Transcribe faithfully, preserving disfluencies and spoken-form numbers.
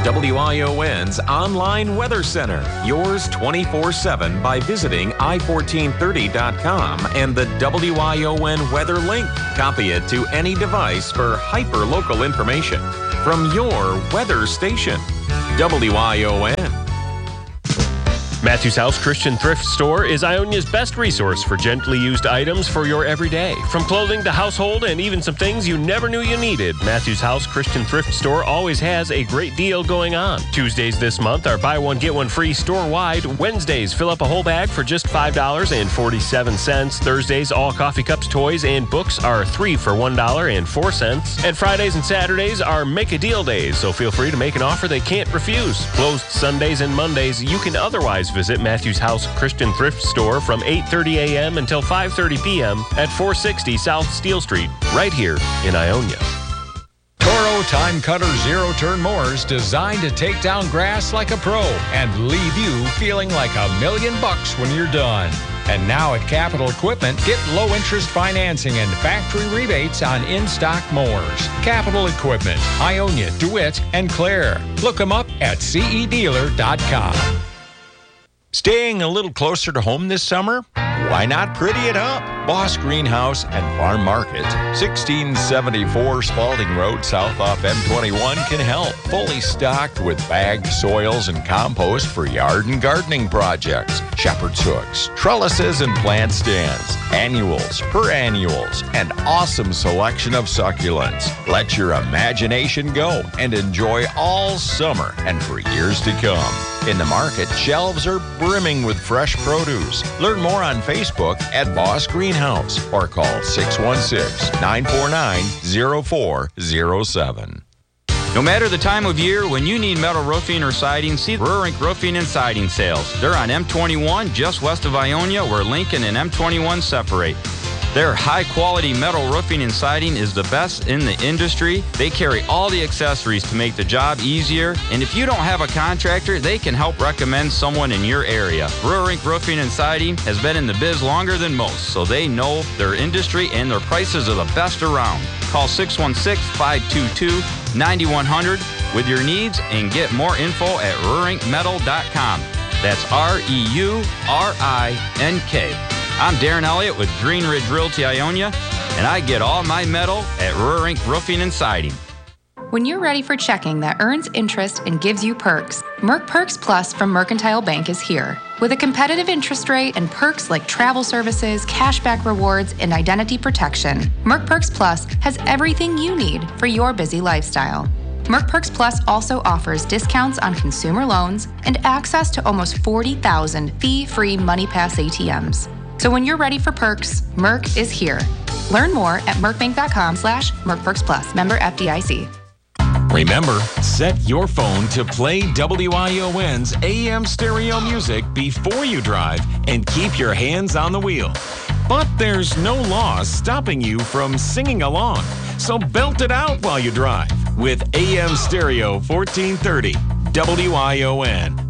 W I O N's online weather center. Yours twenty-four seven by visiting i fourteen thirty dot com and the W I O N weather link. Copy it to any device for hyper-local information from your weather station. W I O N. Matthews House Christian Thrift Store is Ionia's best resource for gently used items for your everyday. From clothing to household and even some things you never knew you needed, Matthews House Christian Thrift Store always has a great deal going on. Tuesdays this month are buy one, get one free store-wide. Wednesdays, fill up a whole bag for just five dollars and forty-seven cents. Thursdays, all coffee cups, toys, and books are three for one dollar and four cents. And Fridays and Saturdays are make a deal days, so feel free to make an offer they can't refuse. Closed Sundays and Mondays, you can otherwise visit Matthews House Christian Thrift Store from eight thirty a.m. until five thirty p.m. at four sixty South Steel Street, right here in Ionia. Toro Time Cutter zero-turn mowers designed to take down grass like a pro and leave you feeling like a million bucks when you're done. And now at Capital Equipment, get low-interest financing and factory rebates on in-stock mowers. Capital Equipment, Ionia, DeWitt, and Clare. Look them up at C E dealer dot com. Staying a little closer to home this summer? Why not pretty it up? Boss Greenhouse and Farm Market, sixteen seventy-four Spalding Road, south off M twenty-one, can help. Fully stocked with bagged soils and compost for yard and gardening projects, shepherd's hooks, trellises and plant stands, annuals, perennials, and awesome selection of succulents. Let your imagination go and enjoy all summer and for years to come. In the market, shelves are brimming with fresh produce. Learn more on Facebook at Boss Greenhouse or call six one six, nine four nine, zero four zero seven. No matter the time of year, when you need metal roofing or siding, see Rurink Roofing and Siding Sales. They're on M twenty-one, just west of Ionia, where Lincoln and M twenty-one separate. Their high-quality metal roofing and siding is the best in the industry. They carry all the accessories to make the job easier. And if you don't have a contractor, they can help recommend someone in your area. Rurink Roofing and Siding has been in the biz longer than most, so they know their industry and their prices are the best around. Call six one six, five two two, nine one zero zero with your needs and get more info at rurink metal dot com. That's R E U R I N K. I'm Darren Elliott with Green Ridge Realty Ionia, and I get all my metal at Rurink Roofing and Siding. When you're ready for checking that earns interest and gives you perks, Merc Perks Plus from Mercantile Bank is here. With a competitive interest rate and perks like travel services, cashback rewards, and identity protection, Merc Perks Plus has everything you need for your busy lifestyle. Merc Perks Plus also offers discounts on consumer loans and access to almost forty thousand fee-free MoneyPass A T Ms. So when you're ready for perks, Merc is here. Learn more at mercbank.com slash mercperksplus. Member F D I C. Remember, set your phone to play W I O N's A M stereo music before you drive and keep your hands on the wheel. But there's no law stopping you from singing along, so belt it out while you drive with A M Stereo fourteen thirty W I O N.